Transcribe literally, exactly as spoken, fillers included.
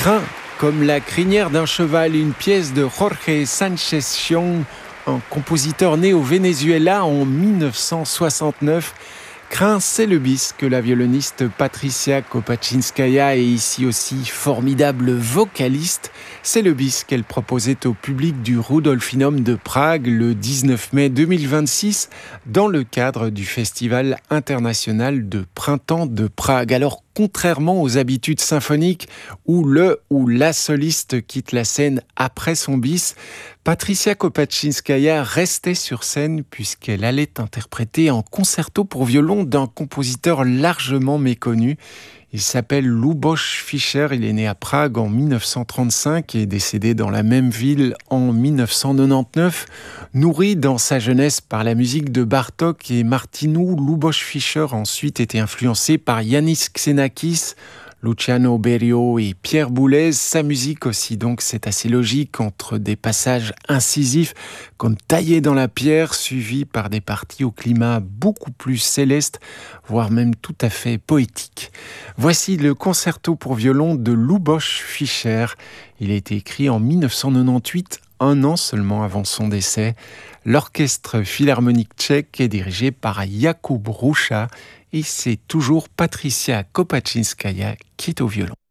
Crin, comme la crinière d'un cheval, une pièce de Jorge Sanchez Chiong, un compositeur né au Venezuela en dix-neuf cent soixante-neuf. Crin, c'est le bis que la violoniste Patricia Kopachinskaya est ici aussi formidable vocaliste. C'est le bis qu'elle proposait au public du Rudolfinum de Prague le dix-neuf mai deux mille vingt-six dans le cadre du Festival international de printemps de Prague. Alors, contrairement aux habitudes symphoniques où le ou la soliste quitte la scène après son bis, Patricia Kopachinskaya restait sur scène puisqu'elle allait interpréter un concerto pour violon d'un compositeur largement méconnu. Il s'appelle Luboš Fischer, il est né à Prague en dix-neuf cent trente-cinq et est décédé dans la même ville en dix-neuf cent quatre-vingt-dix-neuf. Nourri dans sa jeunesse par la musique de Bartók et Martinu, Luboš Fischer a ensuite été influencé par Yannis Xenakis, Luciano Berio et Pierre Boulez. Sa musique aussi, donc, c'est assez logique entre des passages incisifs comme taillés dans la pierre, suivis par des parties au climat beaucoup plus céleste, voire même tout à fait poétique. Voici le concerto pour violon de Luboš Fischer. Il a été écrit en dix-neuf cent quatre-vingt-dix-huit, un an seulement avant son décès. L'orchestre philharmonique tchèque est dirigé par Jakub Hruša et c'est toujours Patricia Kopachinskaya qui est au violon.